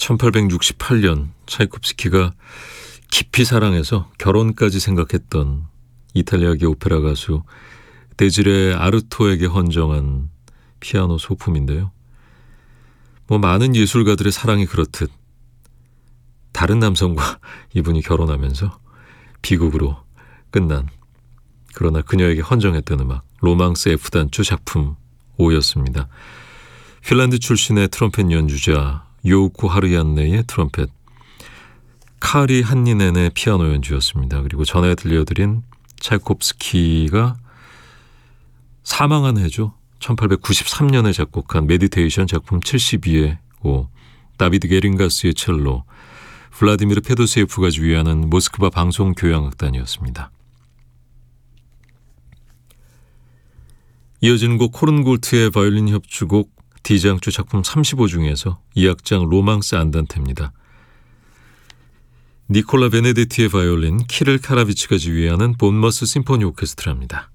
1868년 차이콥스키가 깊이 사랑해서 결혼까지 생각했던 이탈리아계 오페라 가수 데지레 아르토에게 헌정한 피아노 소품인데요. 많은 예술가들의 사랑이 그렇듯 다른 남성과 이분이 결혼하면서 비극으로 끝난, 그러나 그녀에게 헌정했던 음악, 로망스 F단조 작품 5였습니다. 핀란드 출신의 트럼펫 연주자 요우코 하르얀네의 트럼펫, 카리 한니넨의 피아노 연주였습니다. 그리고 전에 들려드린 차이콥스키가 사망한 해죠. 1893년에 작곡한 메디테이션 작품 72의 5, 다비드 게링가스의 첼로, 블라디미르 페도세예프가 지휘하는 모스크바 방송교향악단이었습니다. 이어지는 곡 코른골트의 바이올린 협주곡 D장조 작품 35 중에서 2악장 로망스 안단테입니다. 니콜라 베네데티의 바이올린, 키릴 카라비치가 지휘하는 본머스 심포니 오케스트라입니다.